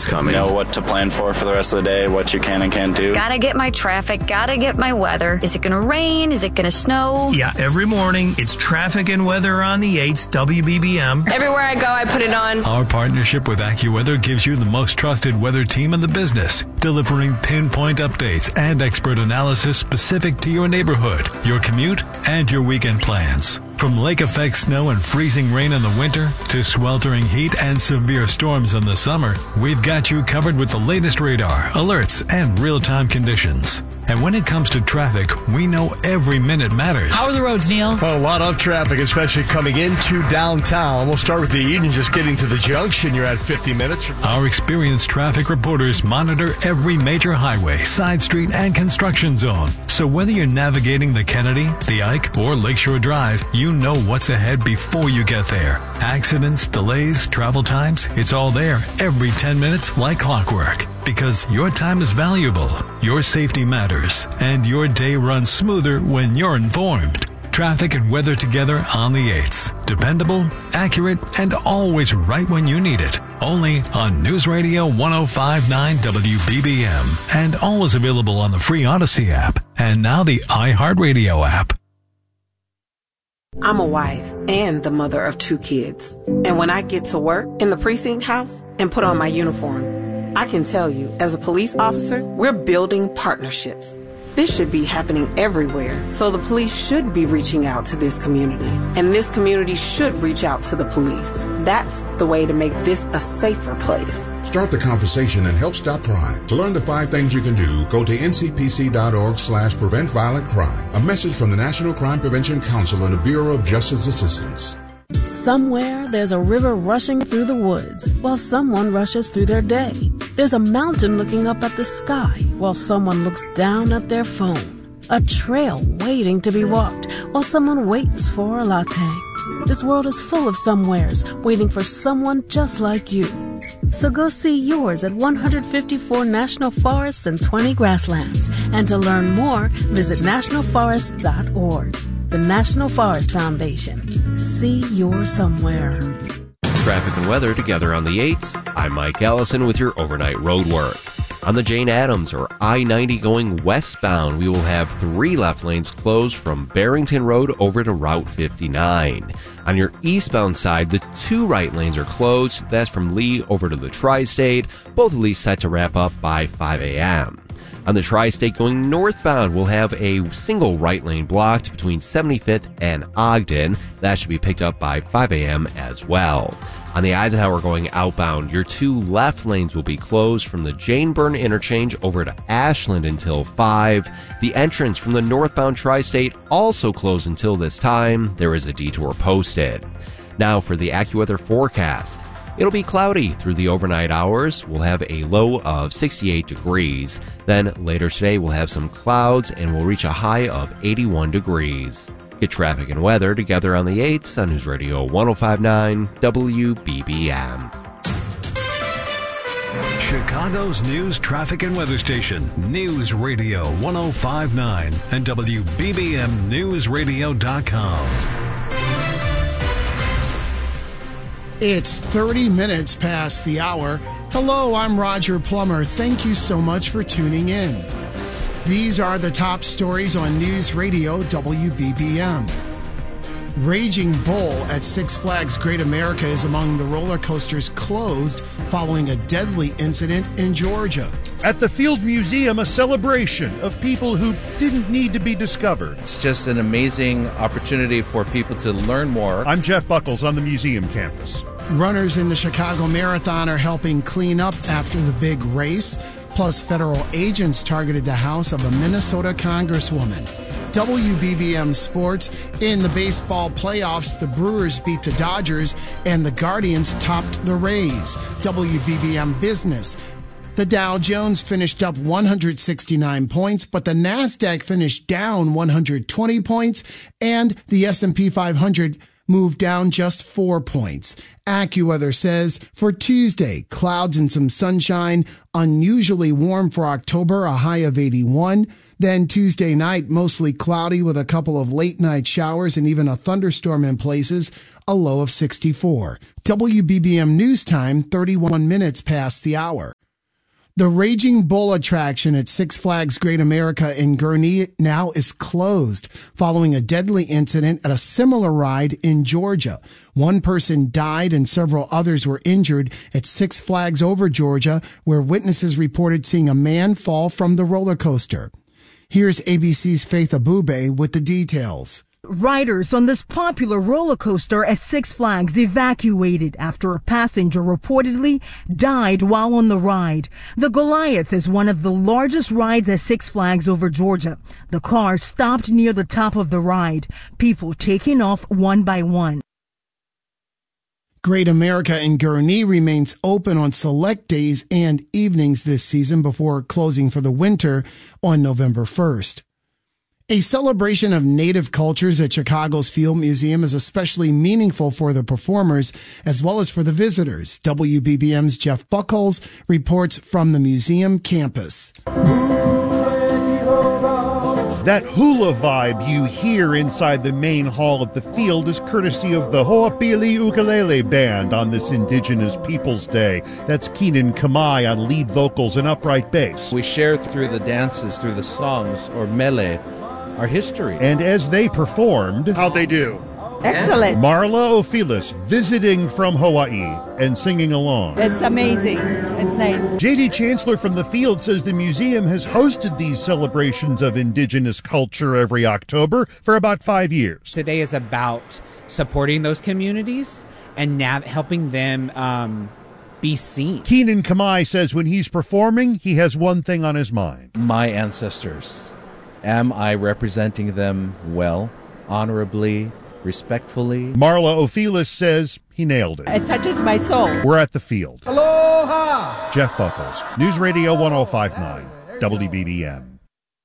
what's coming. Know what to plan for the rest of the day, what you can and can't do. Gotta get my traffic, gotta get my weather. Is it gonna rain? Is it gonna snow? Yeah, every morning it's traffic and weather on the 8s, WBBM. Everywhere I go, I put it on. Our partnership with AccuWeather gives you the most trusted weather team in the business, delivering pinpoint updates and expert analysis specific to your neighborhood, your commute, and your weekend plans. From lake-effect snow and freezing rain in the winter to sweltering heat and severe storms in the summer, we've got you covered with the latest radar, alerts, and real-time conditions. And when it comes to traffic, we know every minute matters. How are the roads, Neil? Well, a lot of traffic, especially coming into downtown. We'll start with the Eden, just getting to the junction. You're at 50 minutes. Our experienced traffic reporters monitor every major highway, side street, and construction zone. So whether you're navigating the Kennedy, the Ike, or Lakeshore Drive, you know what's ahead before you get there. Accidents, delays, travel times, it's all there every 10 minutes like clockwork. Because your time is valuable, your safety matters, and your day runs smoother when you're informed. Traffic and weather together on the 8s. Dependable, accurate, and always right when you need it. Only on News Radio 105.9 WBBM. And always available on the free Odyssey app. And now the iHeartRadio app. I'm a wife and the mother of 2 kids. And when I get to work in the precinct house and put on my uniform, I can tell you, as a police officer, we're building partnerships. This should be happening everywhere, so the police should be reaching out to this community, and this community should reach out to the police. That's the way to make this a safer place. Start the conversation and help stop crime. To learn the 5 things you can do, go to ncpc.org/prevent violent crime. A message from the National Crime Prevention Council and the Bureau of Justice Assistance. Somewhere there's a river rushing through the woods while someone rushes through their day. There's a mountain looking up at the sky while someone looks down at their phone. A trail waiting to be walked while someone waits for a latte. This world is full of somewheres waiting for someone just like you. So go see yours at 154 national forests and 20 grasslands. And to learn more, visit nationalforest.org. The National Forest Foundation. See your somewhere. Traffic and weather together on the 8s. I'm Mike Allison with your overnight road work. On the Jane Addams or I-90 going westbound, we will have 3 left lanes closed from Barrington Road over to Route 59. On your eastbound side, the 2 right lanes are closed. That's from Lee over to the Tri-State. Both of these set to wrap up by 5 a.m. On the Tri-State going northbound, we'll have a single right lane blocked between 75th and Ogden. That should be picked up by 5 a.m. as well. On the Eisenhower going outbound, your 2 left lanes will be closed from the Jane Byrne interchange over to Ashland until 5. The entrance from the northbound Tri-State also closed until this time. There is a detour posted. Now for the AccuWeather forecast. It'll be cloudy through the overnight hours. We'll have a low of 68 degrees. Then later today, we'll have some clouds and we'll reach a high of 81 degrees. Get traffic and weather together on the 8s on News Radio 105.9 WBBM. Chicago's news, traffic, and weather station. News Radio 105.9 and WBBMNewsRadio.com. It's 30 minutes past the hour. Hello, I'm Roger Plummer. Thank you so much for tuning in. These are the top stories on News Radio WBBM. Raging Bull at Six Flags Great America is among the roller coasters closed following a deadly incident in Georgia. At the Field Museum, a celebration of people who didn't need to be discovered. It's just an amazing opportunity for people to learn more. I'm Jeff Buckles on the museum campus. Runners in the Chicago Marathon are helping clean up after the big race. Plus, federal agents targeted the house of a Minnesota congresswoman. WBBM Sports. In the baseball playoffs, the Brewers beat the Dodgers and the Guardians topped the Rays. WBBM Business. The Dow Jones finished up 169 points, but the NASDAQ finished down 120 points, and the S&P 500 moved down just 4 points. AccuWeather says for Tuesday, clouds and some sunshine, unusually warm for October, a high of 81. Then Tuesday night, mostly cloudy with a couple of late night showers and even a thunderstorm in places, a low of 64. WBBM News Time, 31 minutes past the hour. The Raging Bull attraction at Six Flags Great America in Gurnee now is closed following a deadly incident at a similar ride in Georgia. One person died and several others were injured at Six Flags Over Georgia, where witnesses reported seeing a man fall from the roller coaster. Here's ABC's Faith Abube with the details. Riders on this popular roller coaster at Six Flags evacuated after a passenger reportedly died while on the ride. The Goliath is one of the largest rides at Six Flags Over Georgia. The car stopped near the top of the ride, people taking off one by one. Great America in Gurnee remains open on select days and evenings this season before closing for the winter on November 1st. A celebration of native cultures at Chicago's Field Museum is especially meaningful for the performers as well as for the visitors. WBBM's Jeff Buckles reports from the museum campus. That hula vibe you hear inside the main hall of the field is courtesy of the Ho'opili Ukulele Band on this Indigenous Peoples Day. That's Keenan Kamai on lead vocals and upright bass. We share through the dances, through the songs, or mele, our history. And as they performed, how'd they do? Excellent. Marla Ophelis visiting from Hawaii and singing along. It's amazing. It's nice. J.D. Chancellor from the field says the museum has hosted these celebrations of indigenous culture every October for about 5 years. Today is about supporting those communities and helping them be seen. Keenan Kamai says when he's performing, he has one thing on his mind. My ancestors. Am I representing them well, honorably, respectfully? Marla Ophelis says he nailed it. It touches my soul. We're at the field. Aloha! Jeff Buckles, News Radio 1059, WBBM.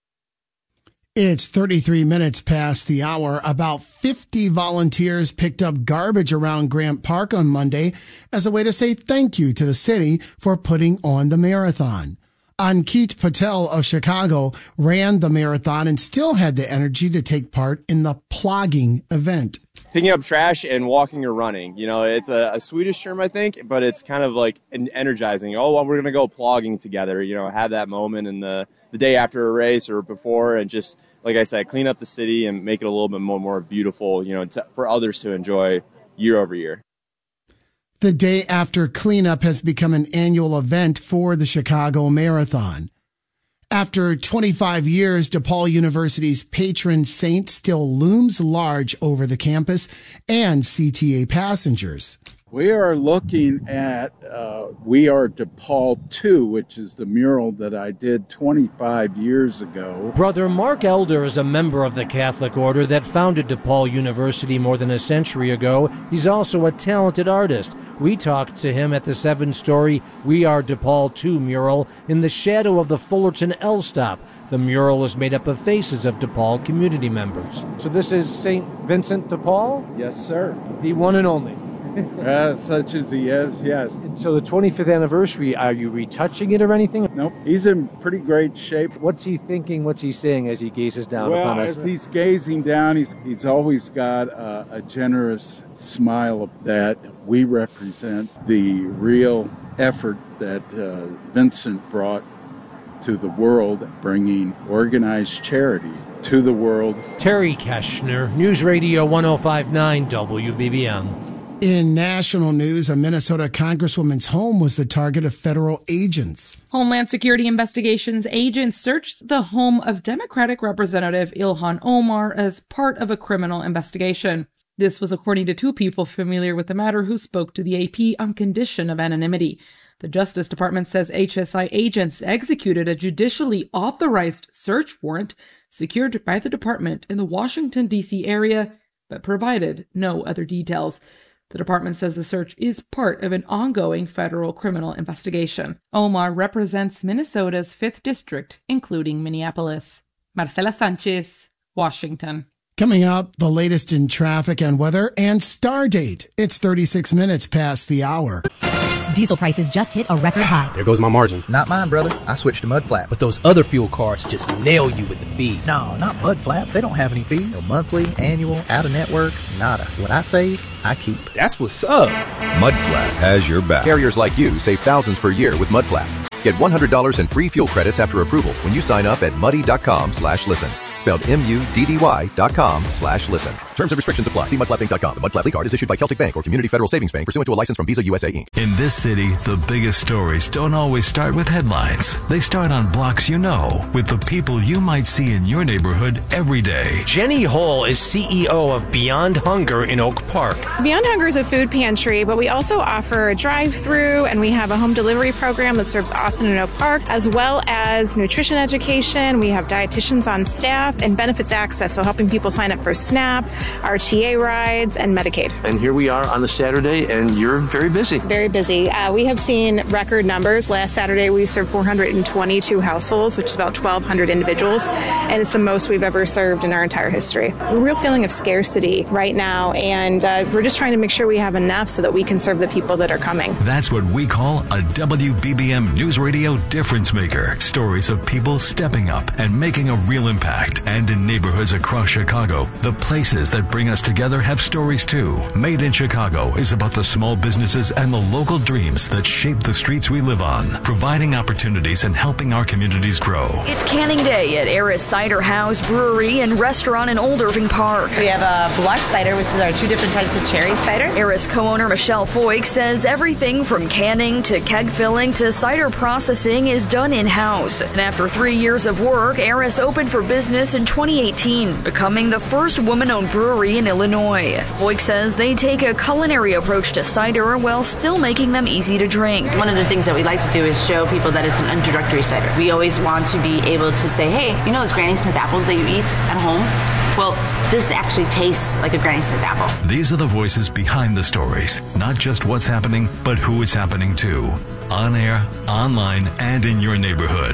It's 33 minutes past the hour. About 50 volunteers picked up garbage around Grant Park on Monday as a way to say thank you to the city for putting on the marathon. Ankit Patel of Chicago ran the marathon and still had the energy to take part in the plogging event. Picking up trash and walking or running. You know, it's a Swedish term, I think, but it's kind of like energizing. Oh, well, we're going to go plogging together, you know, have that moment in the day after a race or before and just, like I said, clean up the city and make it a little bit more beautiful, you know, for others to enjoy year over year. The day after cleanup has become an annual event for the Chicago Marathon. After 25 years, DePaul University's patron saint still looms large over the campus and CTA passengers. We are looking at We Are DePaul 2, which is the mural that I did 25 years ago. Brother Mark Elder is a member of the Catholic order that founded DePaul University more than a century ago. He's also a talented artist. We talked to him at the 7-story We Are DePaul 2 mural in the shadow of the Fullerton L stop. The mural is made up of faces of DePaul community members. So this is St. Vincent de Paul? Yes, sir. The one and only. Such as he is, yes. And so the 25th anniversary, are you retouching it or anything? Nope. He's in pretty great shape. What's he thinking? What's he saying as he gazes down upon us? As he's gazing down, he's always got a generous smile that we represent the real effort that Vincent brought to the world, bringing organized charity to the world. Terry Keschner, News Radio 1059 WBBM. In national news, a Minnesota congresswoman's home was the target of federal agents. Homeland Security Investigations agents searched the home of Democratic Representative Ilhan Omar as part of a criminal investigation. This was according to two people familiar with the matter who spoke to the AP on condition of anonymity. The Justice Department says HSI agents executed a judicially authorized search warrant secured by the department in the Washington, D.C. area, but provided no other details. The department says the search is part of an ongoing federal criminal investigation. Omar represents Minnesota's 5th District, including Minneapolis. Marcela Sanchez, Washington. Coming up, the latest in traffic and weather and Stardate. It's 36 minutes past the hour. Diesel prices just hit a record high. There goes my margin. Not mine, brother. I switched to Mudflap. But those other fuel cards just nail you with the fees. No, not Mudflap. They don't have any fees. No monthly, annual, out-of-network, nada. What I save, I keep. That's what's up. Mudflap has your back. Carriers like you save thousands per year with Mudflap. Get $100 in free fuel credits after approval when you sign up at muddy.com/listen. Spelled MUDDY.com/listen. Terms and restrictions apply. See mudflapping.com. The Mud Flat Lead Card is issued by Celtic Bank or Community Federal Savings Bank pursuant to a license from Visa USA Inc. In this city, the biggest stories don't always start with headlines. They start on blocks you know, with the people you might see in your neighborhood every day. Jenny Hull is CEO of Beyond Hunger in Oak Park. Beyond Hunger is a food pantry, but we also offer a drive-through, and we have a home delivery program that serves Austin and Oak Park, as well as nutrition education. We have dietitians on staff and benefits access, so helping people sign up for SNAP, RTA rides, and Medicaid. And here we are on a Saturday, and you're very busy. Very busy. We have seen record numbers. Last Saturday, we served 422 households, which is about 1,200 individuals, and it's the most we've ever served in our entire history. A real feeling of scarcity right now, and we're just trying to make sure we have enough so that we can serve the people that are coming. That's what we call a WBBM News Radio difference maker. Stories of people stepping up and making a real impact. And in neighborhoods across Chicago, the places that bring us together have stories too. Made in Chicago is about the small businesses and the local dreams that shape the streets we live on, providing opportunities and helping our communities grow. It's Canning Day at Eris Cider House, Brewery, and Restaurant in Old Irving Park. We have a blush cider, which is our 2 different types of cherry cider. Eris co-owner Michelle Foyk says everything from canning to keg filling to cider processing is done in-house. And after 3 years of work, Eris opened for business in 2018, becoming the first woman-owned brewery in Illinois. Foyk says they take a culinary approach to cider while still making them easy to drink. One of the things that we like to do is show people that it's an introductory cider. We always want to be able to say, hey, you know those Granny Smith apples that you eat at home? Well, this actually tastes like a Granny Smith apple. These are the voices behind the stories, not just what's happening, but who it's happening to. On air, online, and in your neighborhood.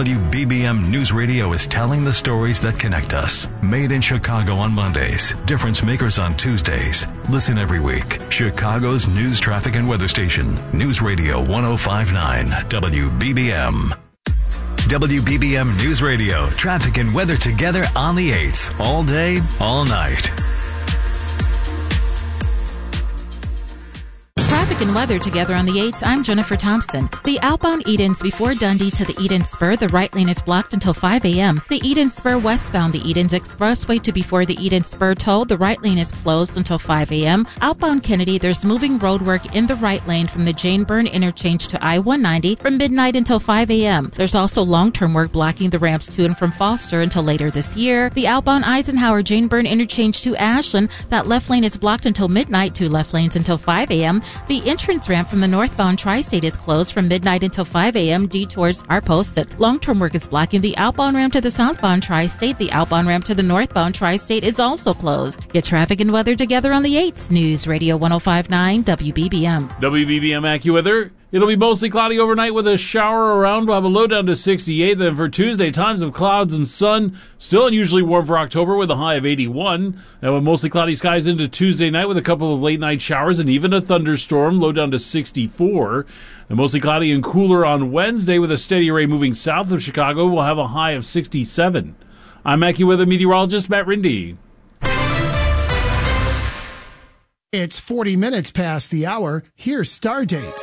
WBBM News Radio is telling the stories that connect us. Made in Chicago on Mondays. Difference makers on Tuesdays. Listen every week. Chicago's news, traffic, and weather station. News Radio 105.9 WBBM. WBBM News Radio. Traffic and weather together on the 8s. All day, all night. Traffic and weather together on the 8th. I'm Jennifer Thompson. The outbound Edens before Dundee to the Eden Spur, the right lane is blocked until 5 a.m. The Eden Spur westbound the Edens Expressway to before the Eden Spur toll, the right lane is closed until 5 a.m. Outbound Kennedy, there's moving road work in the right lane from the Jane Byrne interchange to I-190 from midnight until 5 a.m. There's also long-term work blocking the ramps to and from Foster until later this year. The outbound Eisenhower Jane Byrne interchange to Ashland, that left lane is blocked until midnight, 2 left lanes until 5 a.m. The entrance ramp from the northbound Tri-State is closed from midnight until 5 a.m. Detours are posted. Long-term work is blocking the outbound ramp to the southbound Tri-State. The outbound ramp to the northbound Tri-State is also closed. Get traffic and weather together on the 8th. News Radio 105.9 WBBM. WBBM AccuWeather. It'll be mostly cloudy overnight with a shower around. We'll have a low down to 68. Then for Tuesday, times of clouds and sun. Still unusually warm for October with a high of 81. And with mostly cloudy skies into Tuesday night with a couple of late night showers and even a thunderstorm. Low down to 64. And mostly cloudy and cooler on Wednesday with a steady array moving south of Chicago. We'll have a high of 67. I'm AccuWeather meteorologist Matt Rindy. It's 40 minutes past the hour. Here's Stardate.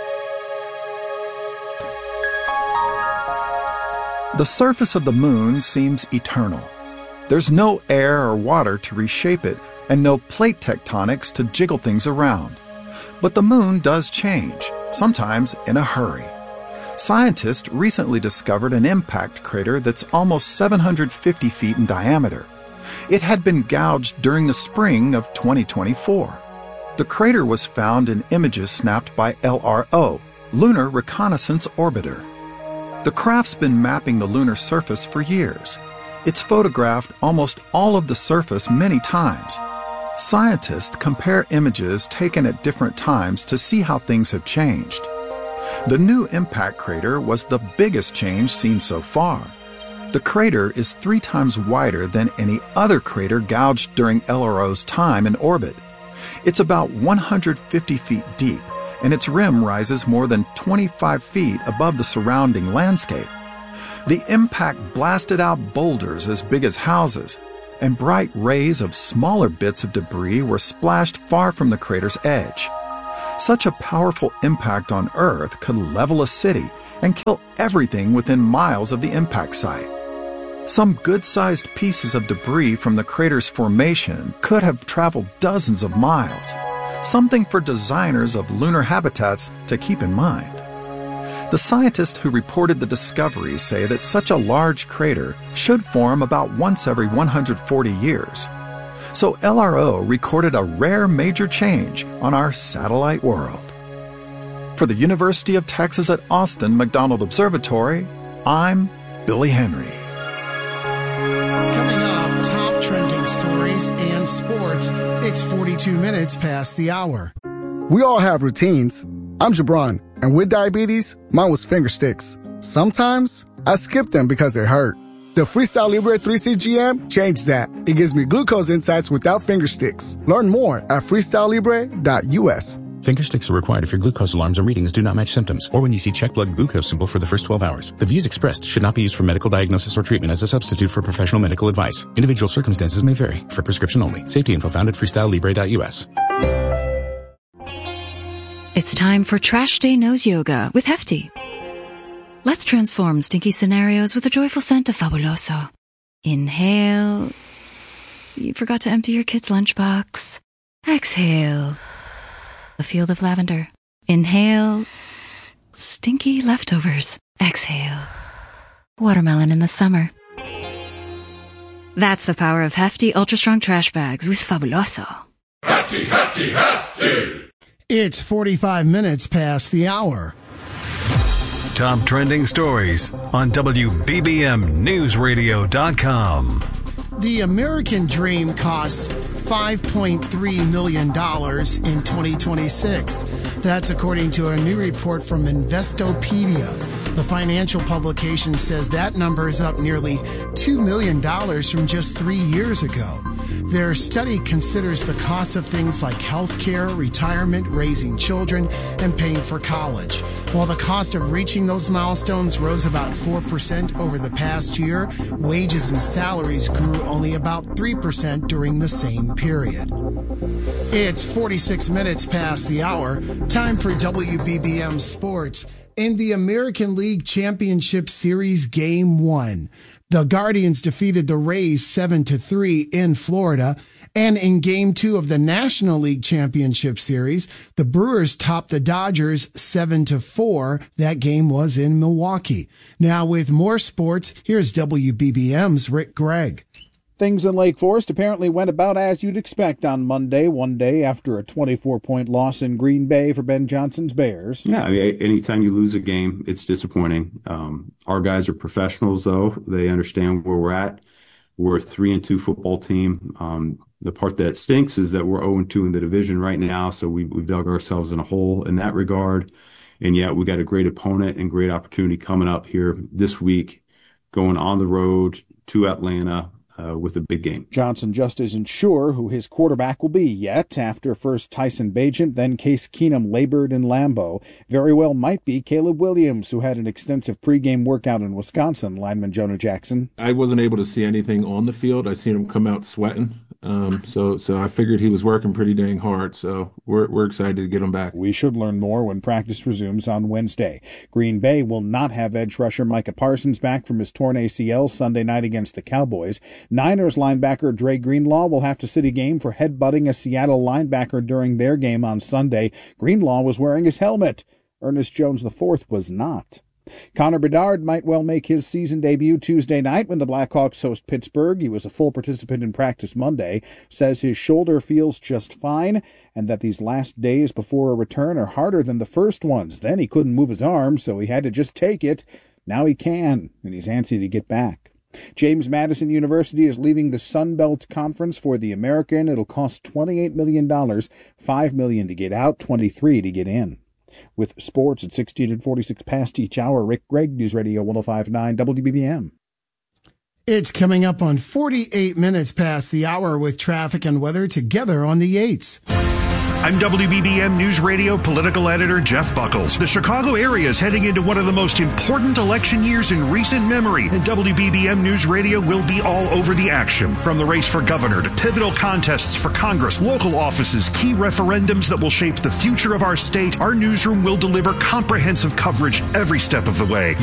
The surface of the moon seems eternal. There's no air or water to reshape it, and no plate tectonics to jiggle things around. But the moon does change, sometimes in a hurry. Scientists recently discovered an impact crater that's almost 750 feet in diameter. It had been gouged during the spring of 2024. The crater was found in images snapped by LRO, Lunar Reconnaissance Orbiter. The craft's been mapping the lunar surface for years. It's photographed almost all of the surface many times. Scientists compare images taken at different times to see how things have changed. The new impact crater was the biggest change seen so far. The crater is 3 times wider than any other crater gouged during LRO's time in orbit. It's about 150 feet deep, and its rim rises more than 25 feet above the surrounding landscape. The impact blasted out boulders as big as houses, and bright rays of smaller bits of debris were splashed far from the crater's edge. Such a powerful impact on Earth could level a city and kill everything within miles of the impact site. Some good-sized pieces of debris from the crater's formation could have traveled dozens of miles, something for designers of lunar habitats to keep in mind. The scientists who reported the discovery say that such a large crater should form about once every 140 years. So LRO recorded a rare major change on our satellite world. For the University of Texas at Austin McDonald Observatory, I'm Billy Henry. Coming up, top trending stories and sports. It's 42 minutes past the hour. We all have routines. I'm Jabron, and with diabetes, mine was finger sticks. Sometimes I skip them because it hurt. The Freestyle Libre 3CGM changed that. It gives me glucose insights without finger sticks. Learn more at freestylelibre.us. Finger sticks are required if your glucose alarms and readings do not match symptoms, or when you see check blood glucose symbol for the first 12 hours. The views expressed should not be used for medical diagnosis or treatment as a substitute for professional medical advice. Individual circumstances may vary. For prescription only. Safety info found at freestylelibre.us. It's time for Trash Day Nose Yoga with Hefty. Let's transform stinky scenarios with a joyful scent of Fabuloso. Inhale. You forgot to empty your kid's lunchbox. Exhale. A field of lavender. Inhale. Stinky leftovers. Exhale. Watermelon in the summer. That's the power of Hefty Ultra Strong Trash Bags with Fabuloso. Hefty, hefty, hefty! It's 45 minutes past the hour. Top trending stories on WBBMNewsRadio.com. The American Dream costs $5.3 million in 2026. That's according to a new report from Investopedia. The financial publication says that number is up nearly $2 million from just 3 years ago. Their study considers the cost of things like health care, retirement, raising children, and paying for college. While the cost of reaching those milestones rose about 4% over the past year, wages and salaries grew only about 3% during the same period. It's 46 minutes past the hour. Time for WBBM Sports. In the American League Championship Series Game 1, the Guardians defeated the Rays 7-3 in Florida. And in Game 2 of the National League Championship Series, the Brewers topped the Dodgers 7-4. That game was in Milwaukee. Now with more sports, here's WBBM's Rick Gregg. Things in Lake Forest apparently went about as you'd expect on Monday, one day after a 24-point loss in Green Bay for Ben Johnson's Bears. Yeah, I mean, anytime you lose a game, it's disappointing. Our guys are professionals, though. They understand where we're at. We're a 3-2 football team. The part that stinks is that we're 0-2 in the division right now, so we've dug ourselves in a hole in that regard. And yet we got a great opponent and great opportunity coming up here this week, going on the road to Atlanta. With a big game. Johnson just isn't sure who his quarterback will be yet after first Tyson Bagent, then Case Keenum labored in Lambeau. Very well might be Caleb Williams, who had an extensive pregame workout in Wisconsin, lineman Jonah Jackson. I wasn't able to see anything on the field. I seen him come out sweating. So I figured he was working pretty dang hard, so we're excited to get him back. We should learn more when practice resumes on Wednesday. Green Bay will not have edge rusher Micah Parsons back from his torn ACL Sunday night against the Cowboys. Niners linebacker Dre Greenlaw will have to sit a game for headbutting a Seattle linebacker during their game on Sunday. Greenlaw was wearing his helmet. Ernest Jones IV was not. Connor Bedard might well make his season debut Tuesday night when the Blackhawks host Pittsburgh. He was a full participant in practice Monday, says his shoulder feels just fine, and that these last days before a return are harder than the first ones. Then he couldn't move his arm, so he had to just take it. Now he can, and he's antsy to get back. James Madison University is leaving the Sun Belt Conference for the American. It'll cost $28 million, $5 million to get out, $23 to get in. With sports at 16:46 past each hour, Rick Gregg, News Radio 105.9 WBBM. It's coming up on 48 minutes past the hour with traffic and weather together on the 8s. I'm WBBM News Radio political editor Jeff Buckles. The Chicago area is heading into one of the most important election years in recent memory, and WBBM News Radio will be all over the action. From the race for governor to pivotal contests for Congress, local offices, key referendums that will shape the future of our state, our newsroom will deliver comprehensive coverage every step of the way.